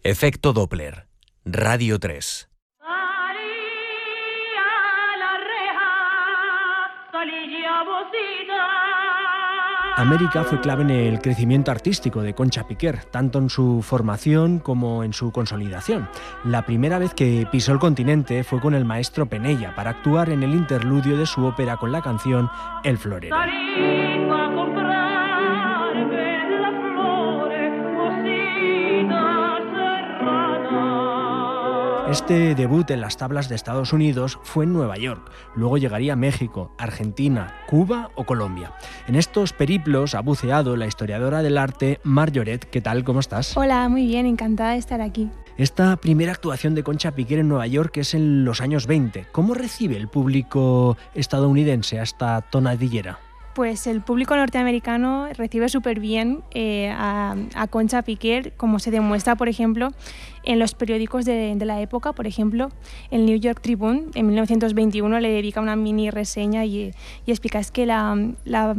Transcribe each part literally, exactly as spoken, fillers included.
Efecto Doppler, Radio tres. América fue clave en el crecimiento artístico de Concha Piquer, tanto en su formación como en su consolidación. La primera vez que pisó el continente fue con el maestro Penella para actuar en el interludio de su ópera con la canción El Florero. Este debut en las tablas de Estados Unidos fue en Nueva York, luego llegaría a México, Argentina, Cuba o Colombia. En estos periplos ha buceado la historiadora del arte Mar Lloret. ¿Qué tal? ¿Cómo estás? Hola, muy bien, encantada de estar aquí. Esta primera actuación de Concha Piquer en Nueva York es en los años veinte. ¿Cómo recibe el público estadounidense a esta tonadillera? Pues el público norteamericano recibe súper bien eh, a, a Concha Piquer, como se demuestra, por ejemplo, en los periódicos de, de la época. Por ejemplo, el New York Tribune en mil novecientos veintiuno le dedica una mini reseña y, y explica es que la, la,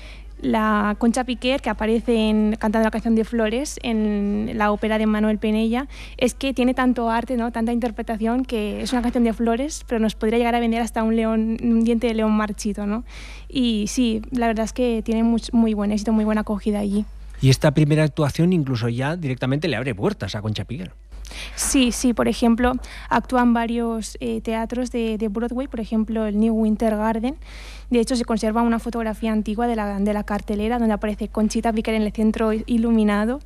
la Concha Piquer, que aparece en, cantando la canción de Flores en la ópera de Manuel Penella, es que tiene tanto arte, ¿no? Tanta interpretación, que es una canción de flores, pero nos podría llegar a vender hasta un, león, un diente de león marchito, ¿no? Y sí, la verdad es que tiene muy, muy buen éxito, muy buena acogida allí. Y esta primera actuación incluso ya directamente le abre puertas a Concha Piquer. Sí, sí, por ejemplo, actúan varios eh, teatros de, de Broadway, por ejemplo, el New Winter Garden. De hecho, se conserva una fotografía antigua de la, de la cartelera donde aparece Conchita Piquer en el centro iluminado.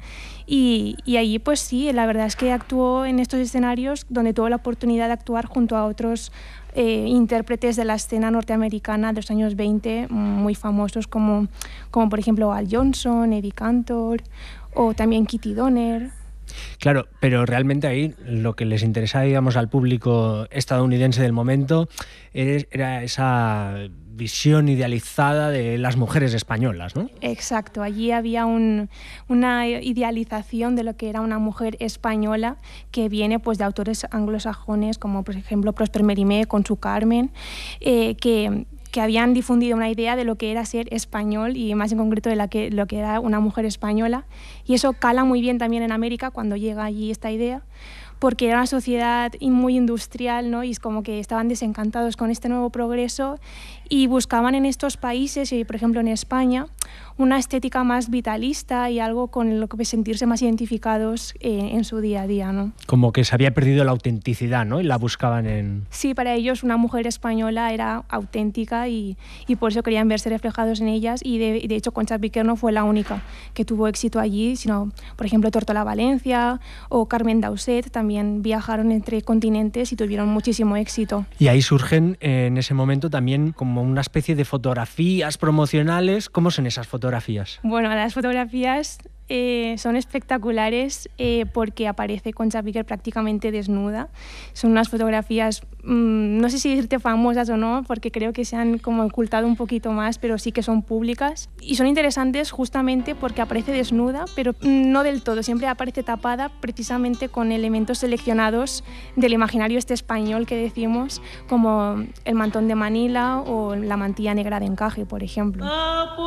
Y, y allí, pues sí, la verdad es que actuó en estos escenarios donde tuvo la oportunidad de actuar junto a otros eh, intérpretes de la escena norteamericana de los años veinte, muy famosos, como, como por ejemplo Al Johnson, Eddie Cantor o también Kitty Donner. Claro, pero realmente ahí lo que les interesaba, digamos, al público estadounidense del momento era esa visión idealizada de las mujeres españolas, ¿no? Exacto, allí había un, una idealización de lo que era una mujer española que viene pues de autores anglosajones como por ejemplo Prosper Mérimée con su Carmen, eh, que que habían difundido una idea de lo que era ser español y más en concreto de la que, lo que era una mujer española. Y eso cala muy bien también en América cuando llega allí esta idea, porque era una sociedad muy industrial, ¿no? Y es como que estaban desencantados con este nuevo progreso y buscaban en estos países, y por ejemplo en España, una estética más vitalista y algo con lo que sentirse más identificados eh, en su día a día, ¿no? Como que se había perdido la autenticidad, ¿no? Y la buscaban en... Sí, para ellos una mujer española era auténtica y, y por eso querían verse reflejados en ellas y de, de hecho Concha Piquer no fue la única que tuvo éxito allí, sino por ejemplo Tortola Valencia o Carmen Dauset también viajaron entre continentes y tuvieron muchísimo éxito. Y ahí surgen en ese momento también como una especie de fotografías promocionales. ¿Cómo son esas fotografías? Bueno, las fotografías eh, son espectaculares eh, porque aparece Concha Piquer prácticamente desnuda. Son unas fotografías, mmm, no sé si decirte famosas o no, porque creo que se han como ocultado un poquito más, pero sí que son públicas. Y son interesantes justamente porque aparece desnuda, pero no del todo, siempre aparece tapada precisamente con elementos seleccionados del imaginario este español que decimos, como el mantón de Manila o la mantilla negra de encaje, por ejemplo.